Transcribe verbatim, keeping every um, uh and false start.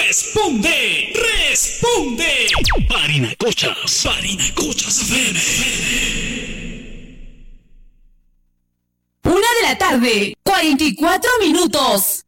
Responde, responde. Parinacochas, Parinacochas F M. Una de la tarde, cuarenta y cuatro minutos.